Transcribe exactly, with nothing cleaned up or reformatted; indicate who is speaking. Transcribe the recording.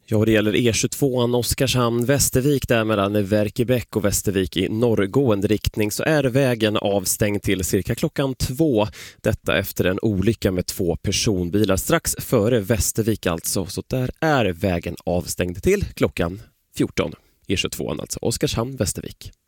Speaker 1: Ja, det gäller E tjugotvå Oskarshamn Västervik där mellan Verkebäck och Västervik i norrgående riktning så är vägen avstängd till cirka klockan två. Detta efter en olycka med två personbilar strax före Västervik alltså. Så där är vägen avstängd till klockan fjorton. E tjugotvå alltså Oskarshamn Västervik.